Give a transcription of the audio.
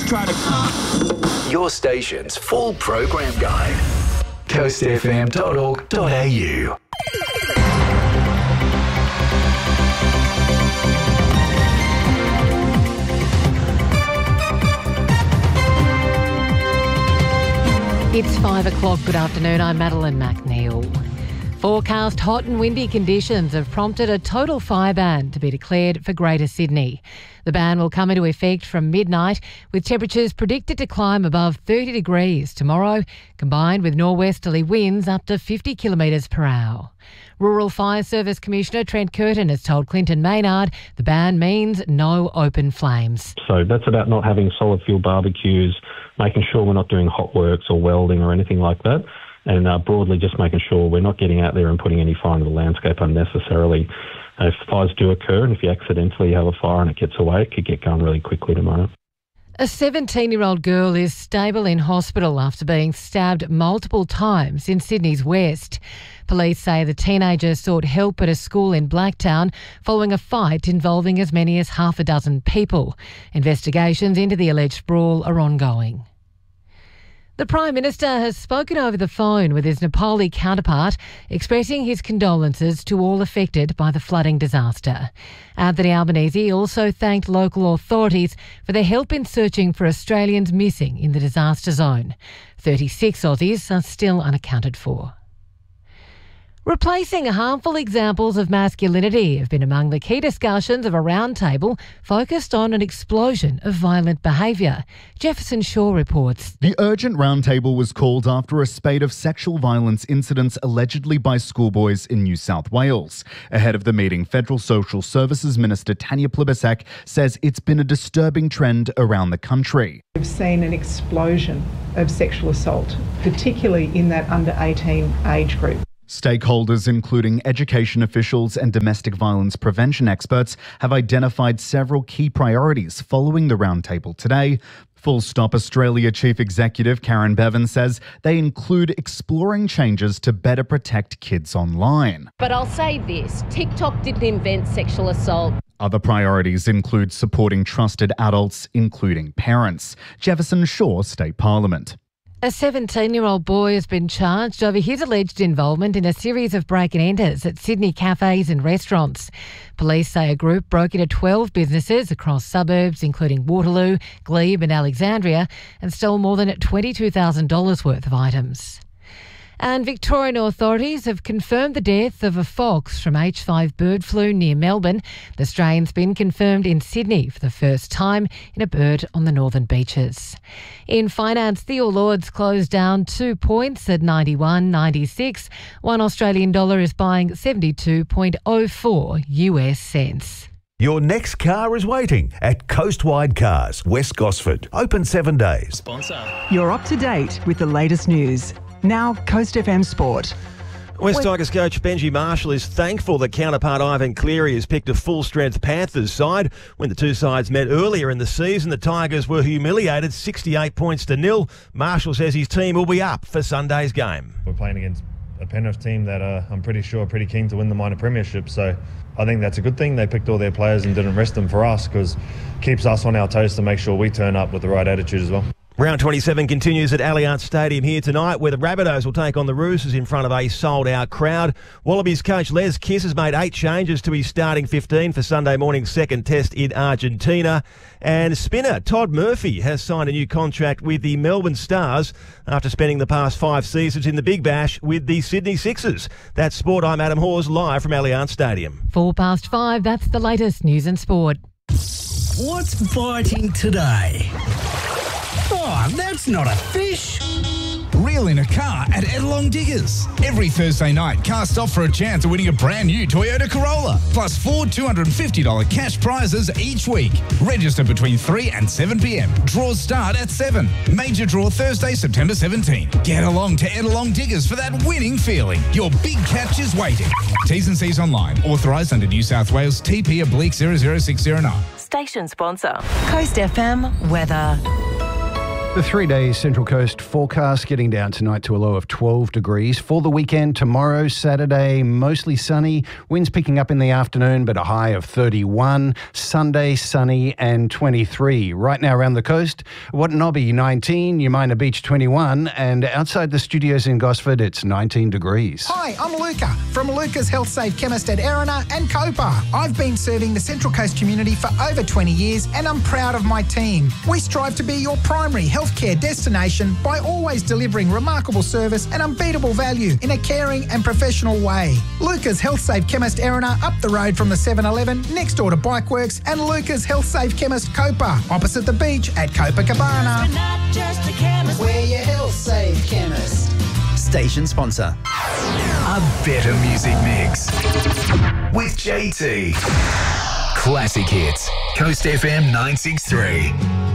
try to... Your station's full program guide. coastfm.org.au. It's 5 o'clock. Good afternoon. I'm Madeline McNeil. Forecast hot and windy conditions have prompted a total fire ban to be declared for Greater Sydney. The ban will come into effect from midnight, with temperatures predicted to climb above 30 degrees tomorrow, combined with nor'westerly winds up to 50 kilometres per hour. Rural Fire Service Commissioner Trent Curtin has told Clinton Maynard the ban means no open flames. So that's about not having solid fuel barbecues, making sure we're not doing hot works or welding or anything like that, and broadly just making sure we're not getting out there and putting any fire into the landscape unnecessarily. If fires do occur and if you accidentally have a fire and it gets away, it could get going really quickly tomorrow. A 17-year-old girl is stable in hospital after being stabbed multiple times in Sydney's west. Police say the teenager sought help at a school in Blacktown following a fight involving as many as half a dozen people. Investigations into the alleged brawl are ongoing. The Prime Minister has spoken over the phone with his Nepali counterpart, expressing his condolences to all affected by the flooding disaster. Anthony Albanese also thanked local authorities for their help in searching for Australians missing in the disaster zone. 36 Aussies are still unaccounted for. Replacing harmful examples of masculinity have been among the key discussions of a roundtable focused on an explosion of violent behaviour. Jefferson Shaw reports. The urgent roundtable was called after a spate of sexual violence incidents allegedly by schoolboys in New South Wales. Ahead of the meeting, Federal Social Services Minister Tanya Plibersek says it's been a disturbing trend around the country. We've seen an explosion of sexual assault, particularly in that under 18 age group. Stakeholders, including education officials and domestic violence prevention experts, have identified several key priorities following the roundtable today. Full Stop Australia Chief Executive Karen Bevan says they include exploring changes to better protect kids online. But I'll say this, TikTok didn't invent sexual assault. Other priorities include supporting trusted adults, including parents. Jefferson Shaw, State Parliament. A 17-year-old boy has been charged over his alleged involvement in a series of break-and-enters at Sydney cafes and restaurants. Police say a group broke into 12 businesses across suburbs, including Waterloo, Glebe and Alexandria, and stole more than $22,000 worth of items. And Victorian authorities have confirmed the death of a fox from H5 bird flu near Melbourne. The strain's been confirmed in Sydney for the first time in a bird on the northern beaches. In finance, the All Ords closed down 2 points at 91.96. One Australian dollar is buying 72.04 US cents. Your next car is waiting at Coastwide Cars, West Gosford. Open 7 days. Sponsor. You're up to date with the latest news. Now, Coast FM Sport. West Tigers coach Benji Marshall is thankful that counterpart Ivan Cleary has picked a full-strength Panthers side. When the two sides met earlier in the season, the Tigers were humiliated 68 points to 0. Marshall says his team will be up for Sunday's game. We're playing against a Penrith team that I'm pretty sure are pretty keen to win the minor premiership, so I think that's a good thing. They picked all their players and didn't rest them for us, because it keeps us on our toes to make sure we turn up with the right attitude as well. Round 27 continues at Allianz Stadium here tonight, where the Rabbitohs will take on the Roosters in front of a sold-out crowd. Wallabies coach Les Kiss has made 8 changes to his starting 15 for Sunday morning's second test in Argentina. And spinner Todd Murphy has signed a new contract with the Melbourne Stars after spending the past 5 seasons in the Big Bash with the Sydney Sixers. That's Sport. I'm Adam Hawes, live from Allianz Stadium. 5:04, that's the latest news and sport. What's biting today? Oh, that's not a fish. Reel in a car at Edelong Diggers. Every Thursday night, cast off for a chance of winning a brand new Toyota Corolla. Plus 4 $250 cash prizes each week. Register between 3 and 7 p.m. Draws start at 7. Major draw Thursday, September 17. Get along to Edelong Diggers for that winning feeling. Your big catch is waiting. T's and C's online. Authorised under New South Wales TP/00609. Station sponsor. Coast FM weather. The 3-day Central Coast forecast getting down tonight to a low of 12 degrees. For the weekend, tomorrow, Saturday, mostly sunny. Winds picking up in the afternoon, but a high of 31. Sunday, sunny and 23. Right now around the coast, Watanabe 19, Umina Beach 21, and outside the studios in Gosford, it's 19 degrees. Hi, I'm Luca from Luca's Health Safe Chemist at Erina and Copa. I've been serving the Central Coast community for over 20 years and I'm proud of my team. We strive to be your primary healthcare destination by always delivering remarkable service and unbeatable value in a caring and professional way. Luca's Health Safe Chemist Erina up the road from the 7-Eleven next door to Bikeworks, and Luca's Health Safe Chemist Copa opposite the beach at Copacabana. We're not just a chemist. We're your Health Safe Chemist. Station sponsor. A better music mix with JT. Classic hits. Coast FM 963.